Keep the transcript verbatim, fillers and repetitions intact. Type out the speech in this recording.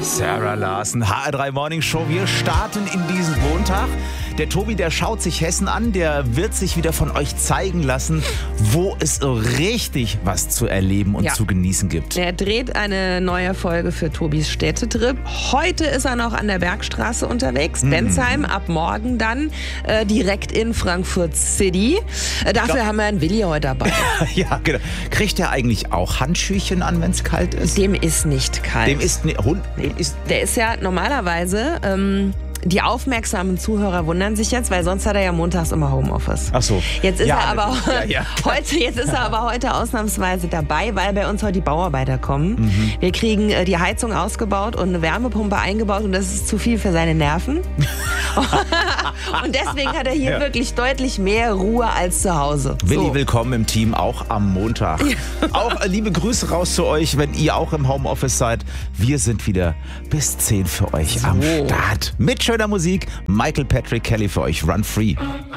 Sarah Larsen, H R drei Morning Show. Wir starten in diesen Montag. Der Tobi, der schaut sich Hessen an, der wird sich wieder von euch zeigen lassen, wo es so richtig was zu erleben und ja. zu genießen gibt. Er dreht eine neue Folge für Tobis Städtetrip. Heute ist er noch an der Bergstraße unterwegs, mhm. Bensheim, ab morgen dann äh, direkt in Frankfurt City. Äh, dafür ja. haben wir einen Willi heute dabei. Ja, genau. Kriegt er eigentlich auch Handschüchen an, wenn es kalt ist? Dem ist nicht kalt. Dem ist, ne, Hund, dem ist Der ist ja normalerweise... Ähm, Die aufmerksamen Zuhörer wundern sich jetzt, weil sonst hat er ja montags immer Homeoffice. Ach so. Jetzt ist ja, er aber ja, ja. heute, jetzt ist er aber heute ausnahmsweise dabei, weil bei uns heute die Bauarbeiter kommen. Mhm. Wir kriegen äh, die Heizung ausgebaut und eine Wärmepumpe eingebaut und das ist zu viel für seine Nerven. Und deswegen hat er hier ja. wirklich deutlich mehr Ruhe als zu Hause. Willi, so. willkommen im Team, auch am Montag. Ja. Auch äh, liebe Grüße raus zu euch, wenn ihr auch im Homeoffice seid. Wir sind wieder bis zehn für euch so. am Start. Mit schöner Musik, Michael Patrick Kelly für euch, Run Free.